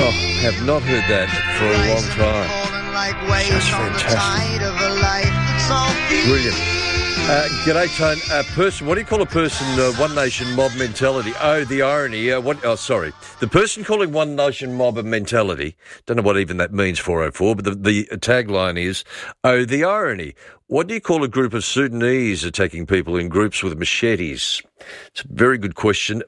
Oh, have not heard that for a long time. Just fantastic. Brilliant. G'day, Tone. What do you call a person, One Nation mob mentality? Oh, the irony. The person calling One Nation mob a mentality, don't know what even that means, 404, but the tagline is, oh, the irony. What do you call a group of Sudanese attacking people in groups with machetes? It's a very good question.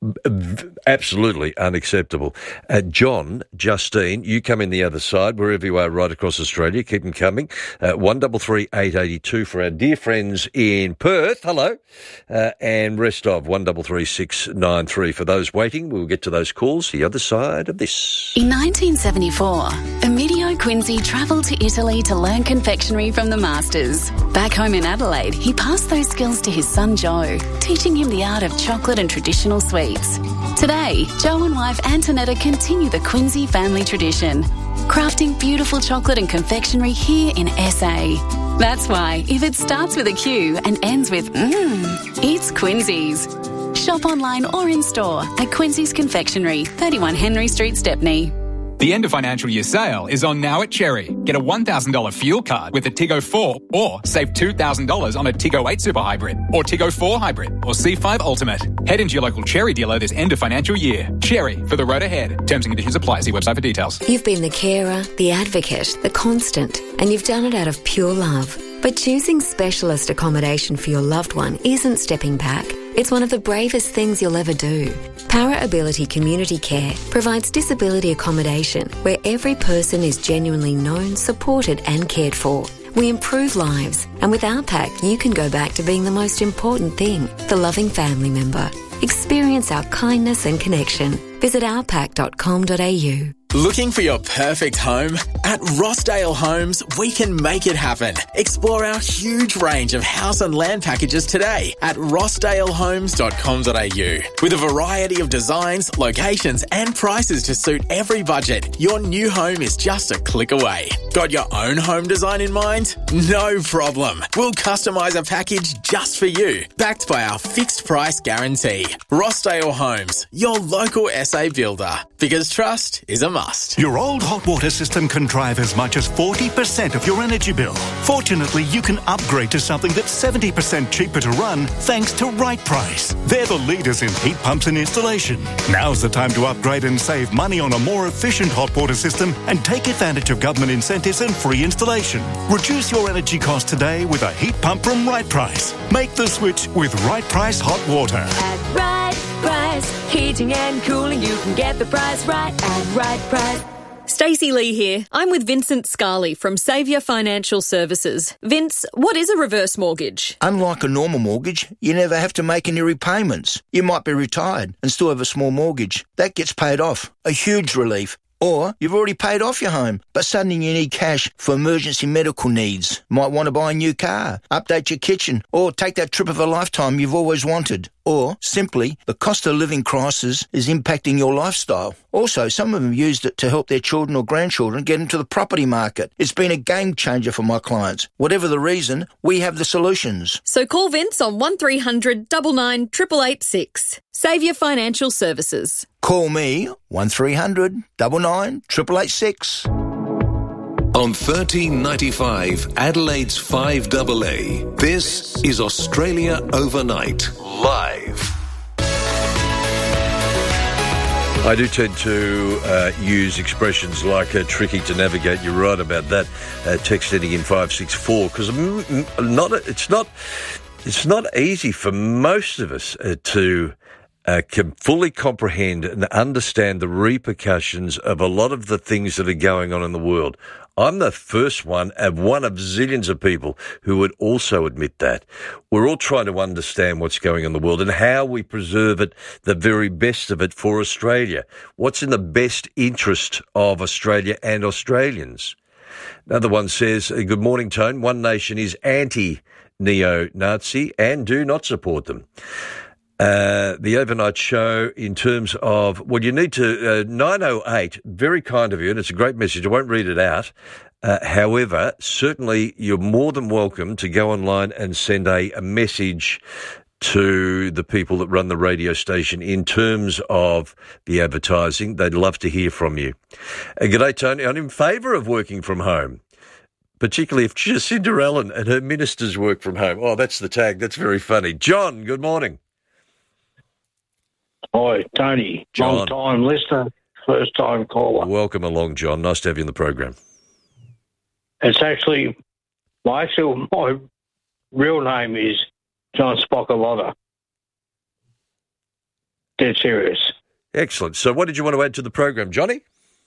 Absolutely unacceptable. John, Justine, you come in the other side, wherever you are right across Australia. Keep them coming. 133 882 for our dear friends in Perth. Hello. And rest of 133 693. For those waiting, we'll get to those calls the other side of this. In 1974, Emilio Quincy travelled to Italy to learn confectionery from the masters. Back home in Adelaide, he passed those skills to his son Joe, teaching him the art of chocolate and traditional sweets. Today, Joe and wife Antonetta continue the Quincy family tradition, crafting beautiful chocolate and confectionery here in SA. That's why, if it starts with a Q and ends with it's Quincy's. Shop online or in store at Quincy's Confectionery, 31 Henry Street, Stepney. The end of financial year sale is on now at Cherry. Get a $1,000 fuel card with a Tiggo 4 or save $2,000 on a Tiggo 8 Super Hybrid or Tiggo 4 Hybrid or C5 Ultimate. Head into your local Cherry dealer this end of financial year. Cherry, for the road ahead. Terms and conditions apply. See website for details. You've been the carer, the advocate, the constant, and you've done it out of pure love. But choosing specialist accommodation for your loved one isn't stepping back. It's one of the bravest things you'll ever do. Para Ability Community Care provides disability accommodation where every person is genuinely known, supported and cared for. We improve lives, and with our pack you can go back to being the most important thing, the loving family member. Experience our kindness and connection. Visit ourpack.com.au. Looking for your perfect home? At Rossdale Homes, we can make it happen. Explore our huge range of house and land packages today at rossdalehomes.com.au. With a variety of designs, locations and prices to suit every budget, your new home is just a click away. Got your own home design in mind? No problem. We'll customise a package just for you, backed by our fixed price guarantee. Rossdale Homes, your local SA builder. Because trust is a must. Your old hot water system can drive as much as 40% of your energy bill. Fortunately, you can upgrade to something that's 70% cheaper to run thanks to Right Price. They're the leaders in heat pumps and installation. Now's the time to upgrade and save money on a more efficient hot water system and take advantage of government incentives and free installation. Reduce your energy cost today with a heat pump from Right Price. Make the switch with Right Price Hot Water. At Right Price, heating and cooling, you can get the price right at Right Price. Stacey Lee here. I'm with Vincent Scarley from Saviour Financial Services. Vince, what is a reverse mortgage? Unlike a normal mortgage, you never have to make any repayments. You might be retired and still have a small mortgage. That gets paid off. A huge relief. Or you've already paid off your home, but suddenly you need cash for emergency medical needs. Might want to buy a new car, update your kitchen, or take that trip of a lifetime you've always wanted. Or, simply, the cost of living crisis is impacting your lifestyle. Also, some of them used it to help their children or grandchildren get into the property market. It's been a game changer for my clients. Whatever the reason, we have the solutions. So call Vince on 1300 99 8886. Saviour Financial Services. Call me 1300 99 8886. On 1395 Adelaide's 5AA, this is Australia Overnight, live. I do tend to use expressions like tricky to navigate. You're right about that. Text ending in 564, because it's not easy for most of us to can fully comprehend and understand the repercussions of a lot of the things that are going on in the world. I'm the first one of zillions of people who would also admit that. We're all trying to understand what's going on in the world and how we preserve it, the very best of it for Australia. What's in the best interest of Australia and Australians? Another one says, good morning, Tone. One Nation is anti-neo-Nazi and do not support them. The overnight show in terms of, well, you need to, 908, very kind of you, and it's a great message. I won't read it out. However, certainly you're more than welcome to go online and send a message to the people that run the radio station in terms of the advertising. They'd love to hear from you. G'day, Tony. I'm in favour of working from home, particularly if Jacinda Allen and her ministers work from home. Oh, that's the tag. That's very funny. John, good morning. Hi, Tony. John. Long-time listener, first-time caller. Welcome along, John. Nice to have you in the program. It's actually, my real name is John Spockalotta. Dead serious. Excellent. So what did you want to add to the program, Johnny?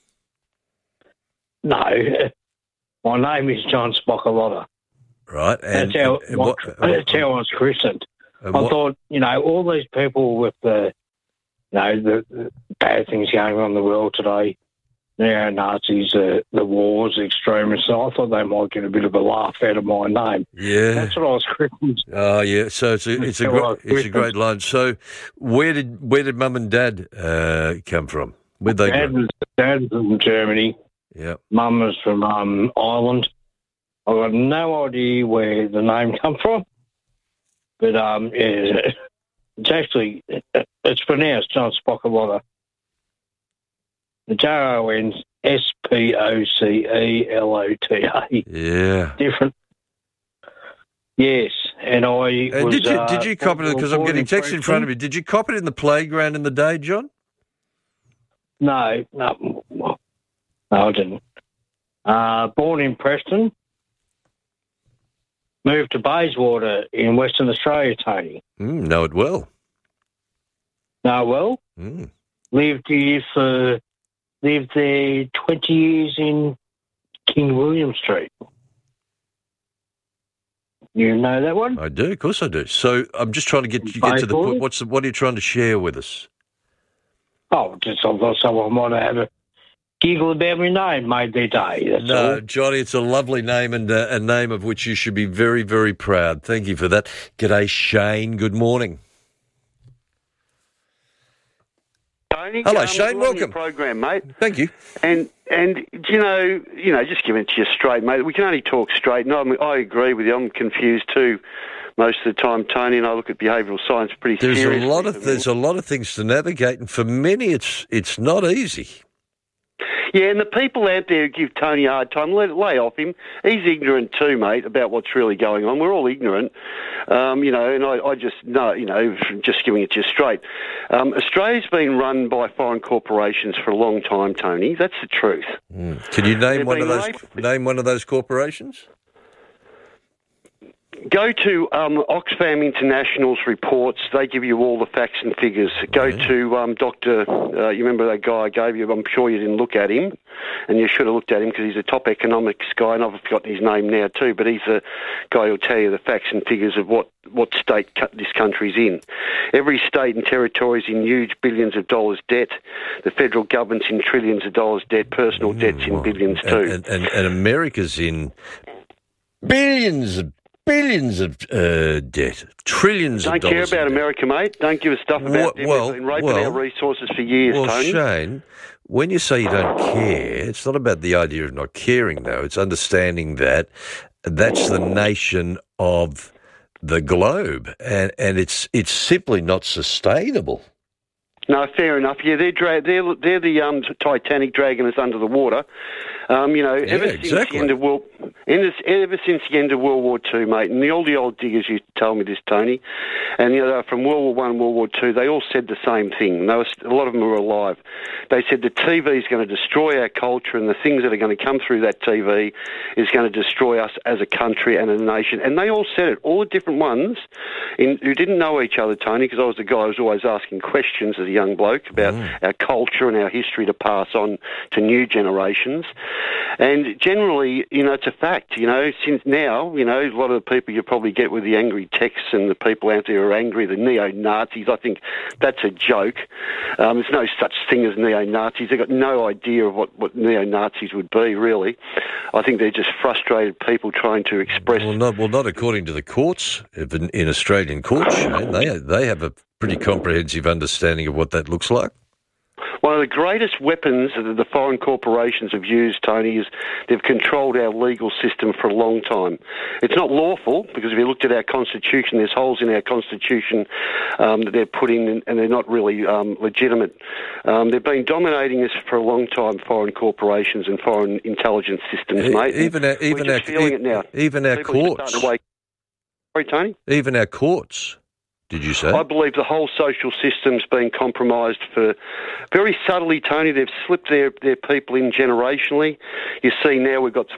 No, my name is John Spockalotta. Right. And, that's how I was christened. I thought, all these people with the bad things going on in the world today, neo-Nazis, the wars, the extremists, I thought they might get a bit of a laugh out of my name. Yeah. That's what I was christened. Oh, yeah. So it's a great line. So where did Mum and Dad come from? Where'd they go? Dad was from Germany. Yeah. Mum was from Ireland. I've got no idea where the name come from. But it's actually, it's pronounced John Spockalotta. The JONSPOCELOTA. Yeah. Different. Yes, and I was... Did you copy it, because I'm getting text in front of me, did you copy it in the playground in the day, John? No, I didn't. Born in Preston. Moved to Bayswater in Western Australia, Tony. Know it well. Know well? Lived there 20 years in King William Street. You know that one? I do, of course I do. So I'm just trying to get to the point. What are you trying to share with us? Oh, just I thought someone might have a giggle about my name, made their day. That's all. Johnny, it's a lovely name and a name of which you should be very, very proud. Thank you for that. G'day, Shane. Good morning. Tony, hello, Shane. Welcome. Program, mate. Thank you. And just giving it to you straight, mate. We can only talk straight. And I agree with you. I'm confused too most of the time, Tony. And I look at behavioural science pretty seriously. There's a lot of things to navigate, and for many, it's not easy. Yeah, and the people out there who give Tony a hard time, lay off him. He's ignorant too, mate, about what's really going on. We're all ignorant, and I just know, just giving it to you straight. Australia's been run by foreign corporations for a long time, Tony. That's the truth. Can you name one of those corporations? Go to Oxfam International's reports. They give you all the facts and figures. Go to Dr. You remember that guy I gave you? I'm sure you didn't look at him, and you should have looked at him because he's a top economics guy, and I've forgotten his name now too, but he's the guy who'll tell you the facts and figures of what state this country's in. Every state and territory is in huge billions of dollars debt. The federal government's in trillions of dollars debt. Personal debt's in billions too. And America's in billions of debt, trillions of dollars. Don't care about America, mate. Don't give a stuff about them. They've been raping our resources for years, Tony. Shane, when you say you don't care, it's not about the idea of not caring, though. It's understanding that that's the nation of the globe, and it's simply not sustainable. No, fair enough. Yeah, they're the Titanic dragging us under the water. Ever since the end of World War II, mate, and all the old diggers used to tell me this, Tony, and from World War I, World War II, they all said the same thing. A lot of them were alive. They said the TV is going to destroy our culture, and the things that are going to come through that TV is going to destroy us as a country and a nation. And they all said it, all the different ones, who didn't know each other, Tony, because I was the guy who was always asking questions as a young bloke about our culture and our history to pass on to new generations. And generally, it's a fact, since now, a lot of the people you probably get with the angry texts and the people out there who are angry, the neo-Nazis, I think that's a joke. There's no such thing as neo-Nazis. They've got no idea of what neo-Nazis would be, really. I think they're just frustrated people trying to express... Well, not according to the courts in Australian courts, Shane. They have a pretty comprehensive understanding of what that looks like. One of the greatest weapons that the foreign corporations have used, Tony, is they've controlled our legal system for a long time. It's not lawful, because if you looked at our Constitution, there's holes in our Constitution that they're putting, and they're not really legitimate. They've been dominating us for a long time, foreign corporations and foreign intelligence systems, mate. We're just feeling it now. Even our courts. Sorry, Tony? Even our courts. Did you say? I believe the whole social system's been compromised for very subtly, Tony. They've slipped their people in generationally. You see now we've got,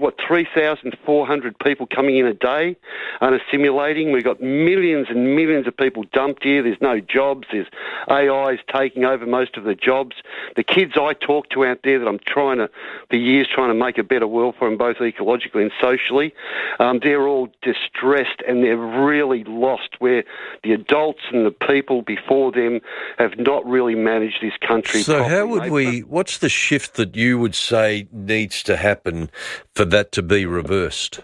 3,400 people coming in a day unassimilating. We've got millions and millions of people dumped here. There's no jobs. There's AIs taking over most of the jobs. The kids I talk to out there that I'm for years trying to make a better world for them, both ecologically and socially, they're all distressed and they're really lost, where the adults and the people before them have not really managed this country so properly. How would what's the shift that you would say needs to happen for that to be reversed?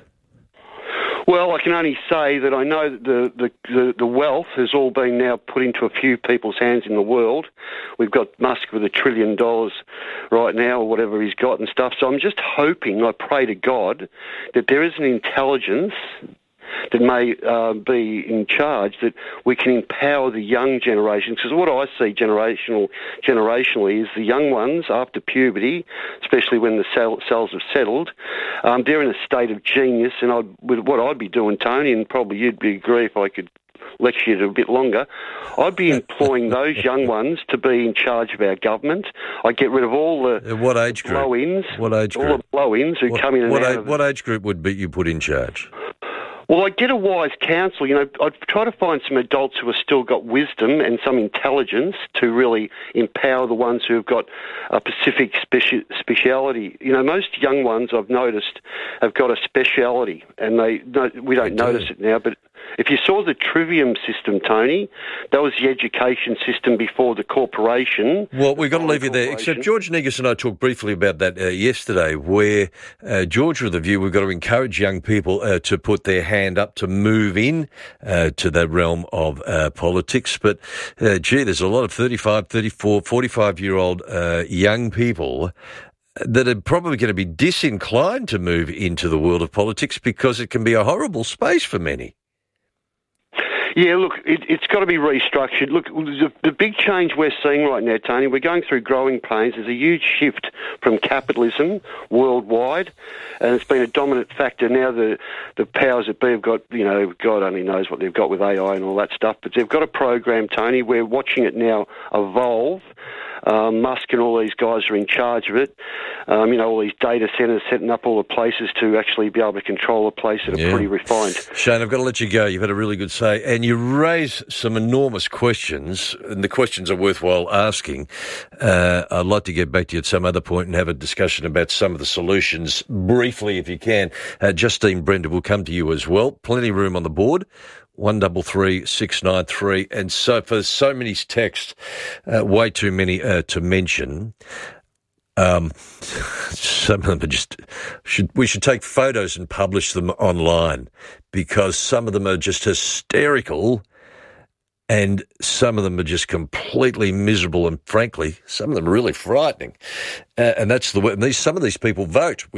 Well, I can only say that I know that the wealth has all been now put into a few people's hands in the world. We've got Musk with $1 trillion right now, or whatever he's got and stuff. So I'm just hoping, I pray to God, that there is an intelligence that may be in charge, that we can empower the young generations. Because what I see generationally is the young ones after puberty, especially when the cells have settled, they're in a state of genius. And what I'd be doing, Tony, and probably you'd agree if I could lecture you a bit longer, I'd be employing those young ones to be in charge of our government. I'd get rid of all the what age group? blow-ins. What age group? All the blow-ins who come in and out. What age group would you put in charge? Well, I'd get a wise counsel. I'd try to find some adults who have still got wisdom and some intelligence to really empower the ones who have got a specific speciality. Most young ones I've noticed have got a speciality, and we don't notice it now, but if you saw the trivium system, Tony, that was the education system before the corporation. Well, we've got to leave you there, except George Negus and I talked briefly about that yesterday, where George with the view we've got to encourage young people to put their hand up to move in to that realm of politics. But, there's a lot of 35, 34, 45-year-old young people that are probably going to be disinclined to move into the world of politics because it can be a horrible space for many. Yeah, look, it's got to be restructured. Look, the big change we're seeing right now, Tony, we're going through growing pains. There's a huge shift from capitalism worldwide, and it's been a dominant factor. Now the powers that be have got, God only knows what they've got with AI and all that stuff, but they've got a program, Tony. We're watching it now evolve. Musk and all these guys are in charge of it. All these data centres setting up all the places to actually be able to control a place that are pretty refined. Shane, I've got to let you go. You've had a really good say. And you raise some enormous questions, and the questions are worthwhile asking. I'd like to get back to you at some other point and have a discussion about some of the solutions briefly, if you can. Justine Brenda will come to you as well. Plenty of room on the board. 133 693, and so for so many texts, way too many to mention. Some of them are just we should take photos and publish them online, because some of them are just hysterical, and some of them are just completely miserable, and frankly, some of them are really frightening. And that's the way. Some of these people vote.